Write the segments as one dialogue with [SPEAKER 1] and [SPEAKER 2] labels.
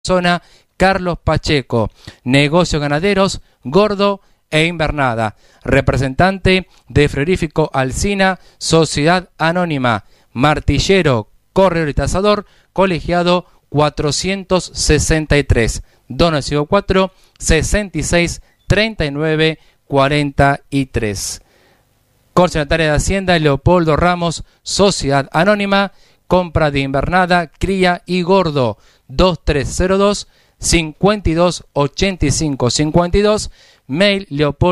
[SPEAKER 1] zona Carlos Pacheco. Negocios ganaderos, Gordo e Invernada. Representante de Frigorífico Alsina, Sociedad Anónima. Martillero, corredor y tasador, colegiado 463. 294 66 39 43. Concesionaria de Hacienda Leopoldo Ramos, Sociedad Anónima. Compra de invernada, cría y gordo. 2302 52 85 52. Mail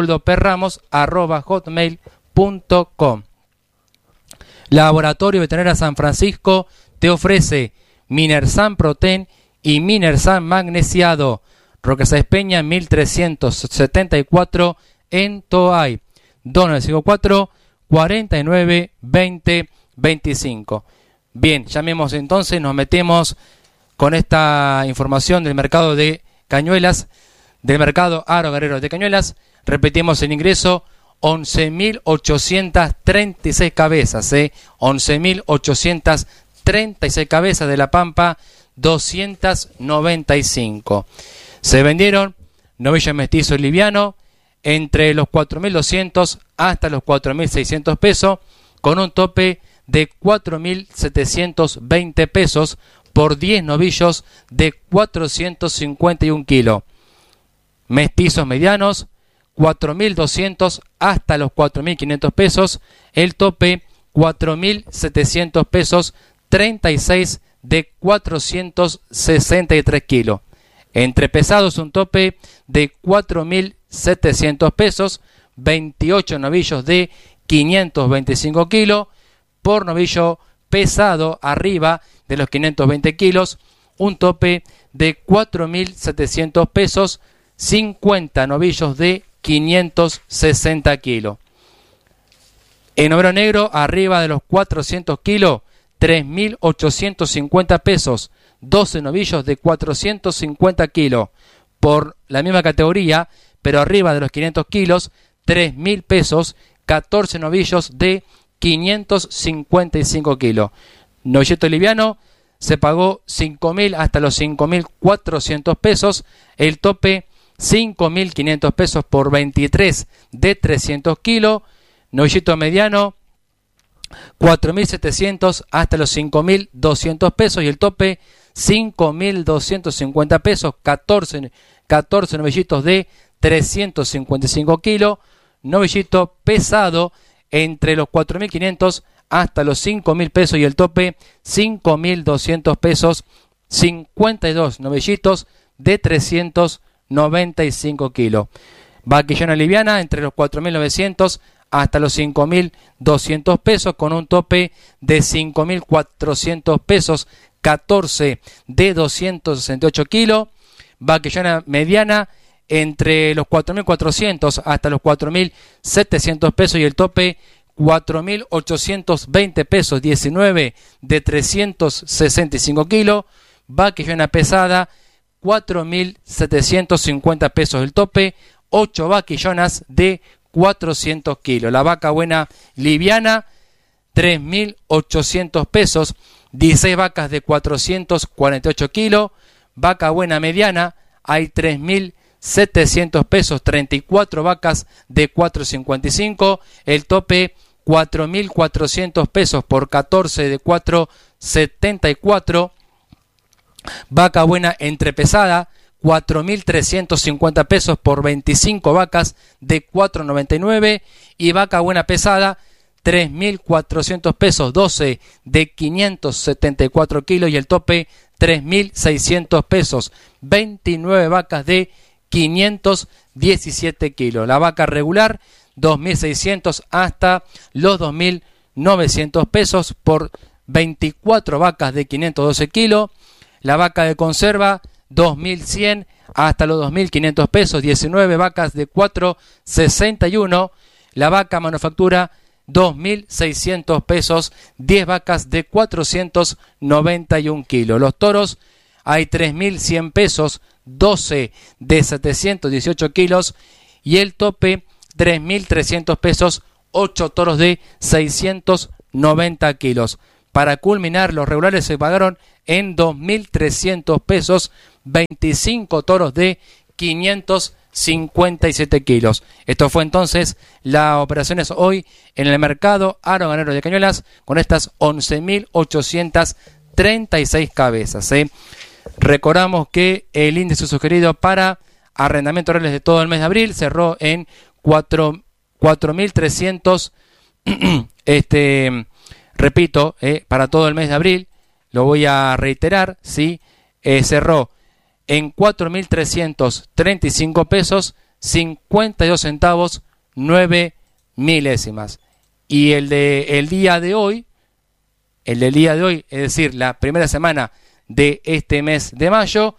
[SPEAKER 1] leopoldoperramos@hotmail.com. Laboratorio Veterinario San Francisco te ofrece Minersan Proten y Minersan Magnesiado. Roque Sáenz Peña 1374 en Toay. 2954 49 20 25. Bien, llamemos entonces, nos metemos con esta información del mercado de Cañuelas, del mercado agroganadero de Cañuelas. Repetimos el ingreso, 11.836 cabezas, 11.836 cabezas de La Pampa, 295. Se vendieron novillo mestizo liviano entre los 4.200 hasta los 4.600 pesos, con un tope de 4.720 pesos por 10 novillos de 451 kilos. Mestizos medianos, 4.200 hasta los 4.500 pesos, el tope 4.700 pesos, 36 de 463 kilos. Entre pesados un tope de 4.700 pesos, 28 novillos de 525 kilos, por novillo pesado arriba de los 520 kilos, un tope de 4.700 pesos, 50 novillos de 560 kilos. En oro negro, arriba de los 400 kilos, 3.850 pesos, 12 novillos de 450 kilos. Por la misma categoría, pero arriba de los 500 kilos, 3.000 pesos, 14 novillos de 555 kilos. Novillito liviano se pagó 5.000 hasta los 5.400 pesos, el tope 5.500 pesos por 23 de 300 kilos. Novillito mediano 4.700 hasta los 5.200 pesos y el tope 5.250 pesos, 14 novillitos de 355 kilos. Novillito pesado entre los 4.500 hasta los 5.000 pesos y el tope 5.200 pesos, 52 novillitos de 395 kilos. Vaquillona liviana entre los 4.900 hasta los 5.200 pesos con un tope de 5.400 pesos, 14 de 268 kilos. Vaquillona mediana entre los 4.400 hasta los 4.700 pesos y el tope 4.820 pesos, 19 de 365 kilos. Vaquillona pesada 4.750 pesos el tope, 8 vaquillonas de 400 kilos. La vaca buena liviana 3.800 pesos, 16 vacas de 448 kilos. Vaca buena mediana hay 3.700 pesos, 34 vacas de 455, el tope 4.400 pesos por 14 de 474. Vaca buena entrepesada 4.350 pesos por 25 vacas de 499 y vaca buena pesada 3.400 pesos, 12 de 574 kilos y el tope 3.600 pesos, 29 vacas de 517 kilos. La vaca regular 2.600 hasta los 2.900 pesos por 24 vacas de 512 kilos. La vaca de conserva 2.100 hasta los 2.500 pesos, 19 vacas de 461. La vaca manufactura 2.600 pesos, 10 vacas de 491 kilos. Los toros hay 3.100 pesos, 12 de 718 kilos y el tope 3.300 pesos, 8 toros de 690 kilos. Para culminar, los regulares se pagaron en 2.300 pesos, 25 toros de 557 kilos. Esto fue entonces las operaciones hoy en el mercado aro ganadero de Cañuelas con estas 11.836 cabezas. Recordamos que el índice sugerido para arrendamientos reales de todo el mes de abril cerró en 4.300, repito, para todo el mes de abril, lo voy a reiterar, ¿sí? Cerró en 4.335 pesos, 52 centavos, 9 milésimas. Y el del día de hoy, es decir, la primera semana de este mes de mayo,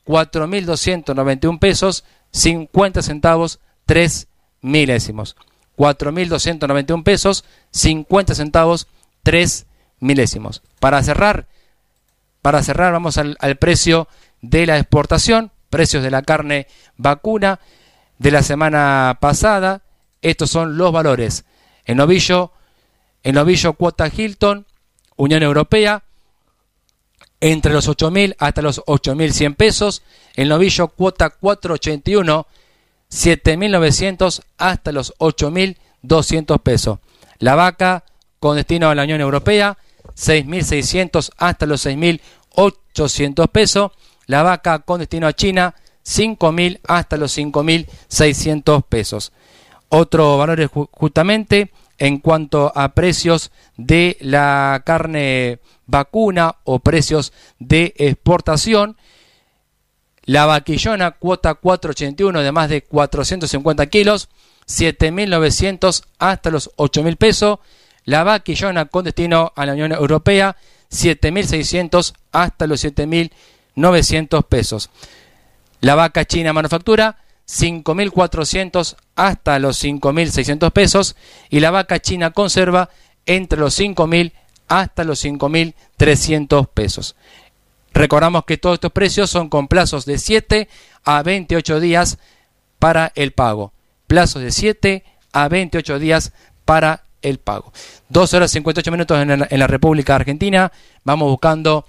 [SPEAKER 1] 4.291 pesos, 50 centavos, 3 milésimos. 4.291 pesos, 50 centavos, 3 milésimos. Para cerrar vamos al precio de la exportación, precios de la carne vacuna de la semana pasada. Estos son los valores. En novillo cuota Hilton, Unión Europea, entre los 8.000 hasta los 8.100 pesos. El novillo cuota 481, 7.900 hasta los 8.200 pesos. La vaca con destino a la Unión Europea, 6.600 hasta los 6.800 pesos. La vaca con destino a China, 5.000 hasta los 5.600 pesos. Otro valor justamente en cuanto a precios de la carne vacuna o precios de exportación. La vaquillona cuota 481 de más de 450 kilos, 7.900 hasta los 8.000 pesos. La vaquillona con destino a la Unión Europea, 7.600 hasta los 7.900 pesos. La vaca china manufactura, 5.400 hasta los 5.600 pesos. Y la vaca china conserva entre los 5.000 hasta los 5.300 pesos. Recordamos que todos estos precios son con plazos de 7 a 28 días para el pago. Plazos de 7 a 28 días para el pago. 2 horas 58 minutos en la República Argentina. Vamos buscando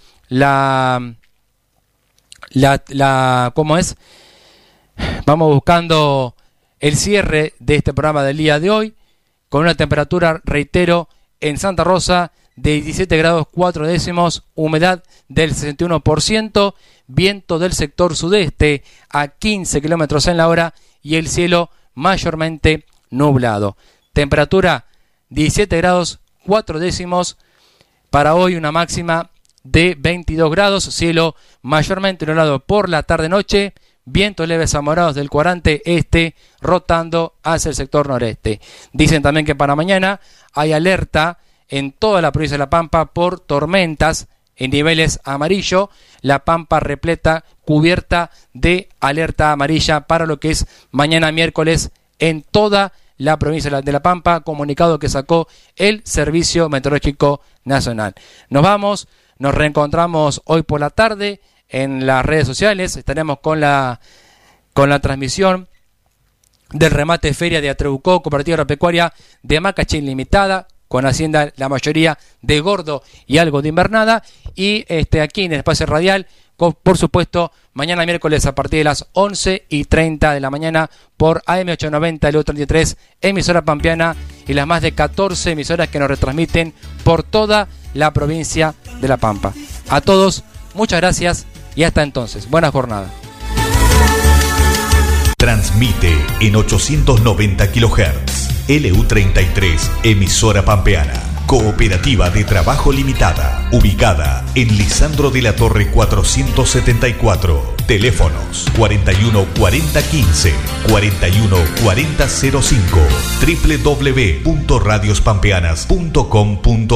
[SPEAKER 1] ¿cómo es? Vamos buscando el cierre de este programa del día de hoy con una temperatura, reitero, en Santa Rosa de 17 grados 4 décimos, humedad del 61%, viento del sector sudeste a 15 kilómetros en la hora y el cielo mayormente nublado. Temperatura 17 grados 4 décimos, para hoy una máxima de 22 grados, cielo mayormente nublado por la tarde-noche, vientos leves a moderados del cuadrante este rotando hacia el sector noreste. Dicen también que para mañana hay alerta en toda la provincia de La Pampa por tormentas en niveles amarillo. La Pampa repleta, cubierta de alerta amarilla para lo que es mañana miércoles en toda la provincia de La Pampa, comunicado que sacó el Servicio Meteorológico Nacional. Nos reencontramos hoy por la tarde en las redes sociales. Estaremos con la transmisión del remate feria de Atreucó, Cooperativa Agropecuaria de Macachín Limitada, con Hacienda la mayoría de gordo y algo de invernada. Y aquí en el espacio radial, por supuesto, mañana miércoles a partir de las 11:30 de la mañana por AM890, LU33, emisora pampeana, y las más de 14 emisoras que nos retransmiten por toda la provincia de La Pampa. A todos, muchas gracias y hasta entonces. Buena jornada.
[SPEAKER 2] Transmite en 890 kHz. LU33, emisora pampeana. Cooperativa de Trabajo Limitada. Ubicada en Lisandro de la Torre 474. Teléfonos 41 40 15, 41 40 05. www.radiospampeanas.com.ar